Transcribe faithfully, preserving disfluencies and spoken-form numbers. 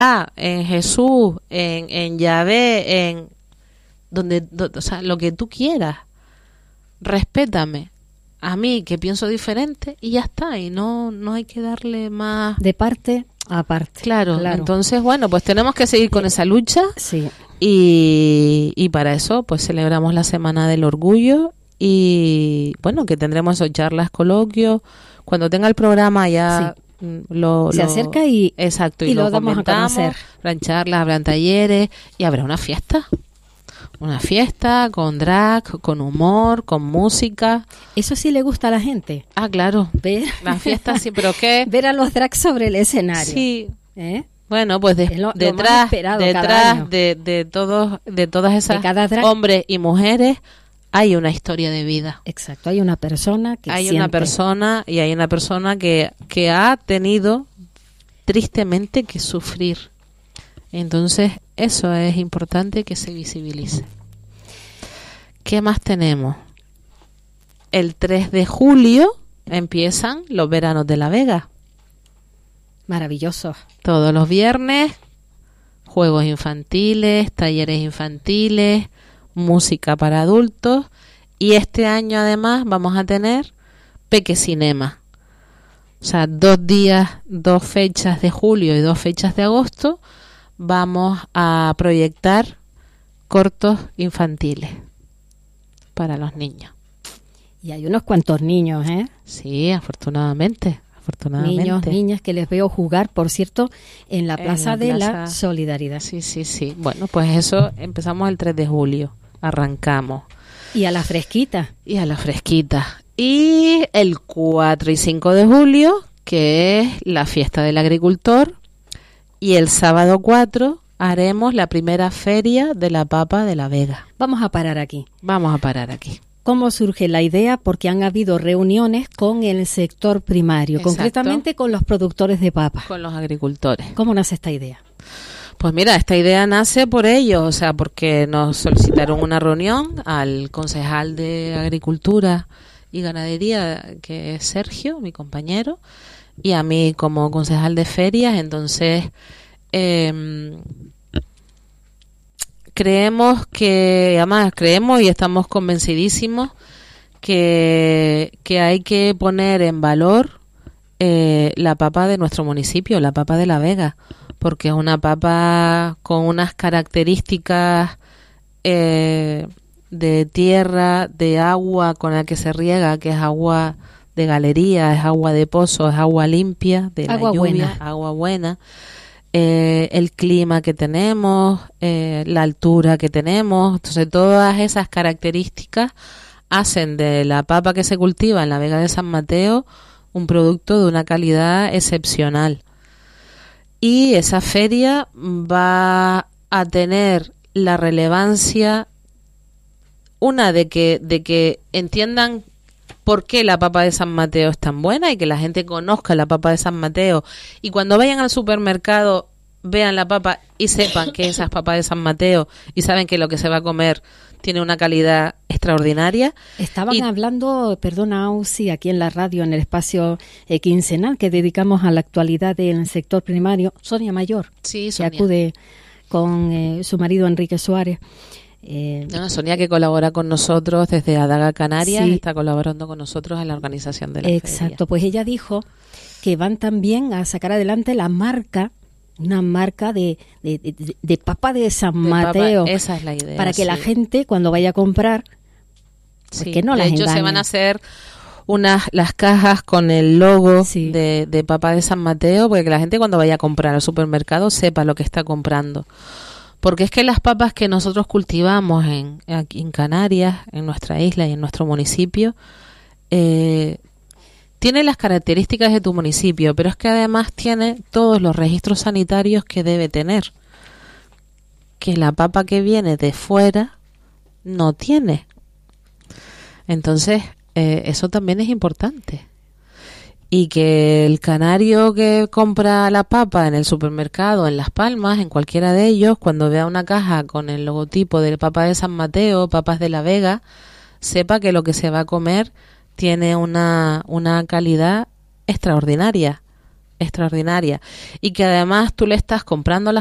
Alá, en Jesús, en, en Yahvé, en donde, do- o sea, lo que tú quieras. Respétame a mí que pienso diferente y ya está, y no, no hay que darle más. De parte a parte. Claro, claro. entonces, bueno, pues tenemos que seguir con esa lucha Sí. y, y para eso, pues celebramos la Semana del Orgullo y, bueno, que tendremos esos charlas, coloquios. Cuando tenga el programa ya mm, lo... Se lo- acerca y, exacto, y, y lo, lo damos a comentamos, conocer. habrán charlas, habrán talleres y habrá una fiesta. Una fiesta con drag, con humor, con música. Eso sí le gusta a la gente. Ah, claro. Ver, La fiesta sí, pero ¿qué? ver a los drags sobre el escenario. Sí. ¿Eh? Bueno, pues de- Es lo- lo más detrás, esperado cada detrás año. de, de todos, de todas esas De cada drag. hombres y mujeres hay una historia de vida. Exacto, hay una persona que Hay siente. una persona y hay una persona que, que ha tenido tristemente que sufrir. Entonces, eso es importante que se visibilice. ¿Qué más tenemos? El tres de julio empiezan los veranos de La Vega. Maravilloso. Todos los viernes, juegos infantiles, talleres infantiles, música para adultos. Y este año además vamos a tener Peque Cinema. O sea, dos días, dos fechas de julio y dos fechas de agosto vamos a proyectar cortos infantiles para los niños. Y hay unos cuantos niños, ¿eh? Sí, afortunadamente, afortunadamente. Niños, niñas que les veo jugar, por cierto, en la En Plaza la de la plaza- Solidaridad. Sí, sí, sí. Bueno, pues eso empezamos el tres de julio, arrancamos. Y a la fresquita. Y a la fresquita. Y el cuatro y cinco de julio, que es la fiesta del agricultor. Y el sábado cuatro haremos la primera feria de la papa de La Vega. Vamos a parar aquí. Vamos a parar aquí. ¿Cómo surge la idea? Porque han habido reuniones con el sector primario, Exacto. concretamente con los productores de papa. Con los agricultores. ¿Cómo nace esta idea? Pues mira, esta idea nace por ellos, o sea, porque nos solicitaron una reunión al concejal de Agricultura y Ganadería, que es Sergio, mi compañero, y a mí como concejal de ferias. Entonces eh, creemos que, además creemos y estamos convencidísimos que, que hay que poner en valor eh, la papa de nuestro municipio, la papa de La Vega, porque es una papa con unas características eh, de tierra, de agua con la que se riega, que es agua de galería, es agua de pozo, es agua limpia, de Agua la lluvia, buena. agua buena. Eh, el clima que tenemos, eh, la altura que tenemos, entonces todas esas características hacen de la papa que se cultiva en la Vega de San Mateo un producto de una calidad excepcional. Y esa feria va a tener la relevancia, una de que, de que entiendan por qué la papa de San Mateo es tan buena y que la gente conozca la papa de San Mateo, y cuando vayan al supermercado vean la papa y sepan que esa es papa de San Mateo y saben que lo que se va a comer tiene una calidad extraordinaria. Estaban Y- hablando, perdona Ausi, aquí en la radio, en el espacio eh, quincenal que dedicamos a la actualidad del sector primario, Sonia Mayor, Sí, que Sonia. acude con eh, su marido Enrique Suárez. Eh, No, Sonia, que colabora con nosotros desde Adaga Canarias, Sí. está colaborando con nosotros en la organización de la Exacto, feria. pues ella dijo que van también a sacar adelante la marca, una marca de, de, de- de papa de San De papa, Matteo, esa es la idea. para que la sí. gente cuando vaya a comprar, Sí, pues que no de las hecho se engañen. van a hacer unas las cajas con el logo Sí. de, de papa de San Mateo, porque que la gente cuando vaya a comprar al supermercado sepa lo que está comprando. Porque es que las papas que nosotros cultivamos en, aquí en Canarias, en nuestra isla y en nuestro municipio, eh, tiene las características de tu municipio, pero es que además tiene todos los registros sanitarios que debe tener, que la papa que viene de fuera no tiene. Entonces, eh, eso también es importante. Y que el canario que compra la papa en el supermercado, en Las Palmas, en cualquiera de ellos, cuando vea una caja con el logotipo de papa de San Mateo, papas de La Vega, sepa que lo que se va a comer tiene una, una calidad extraordinaria. extraordinaria y que además tú le estás comprando las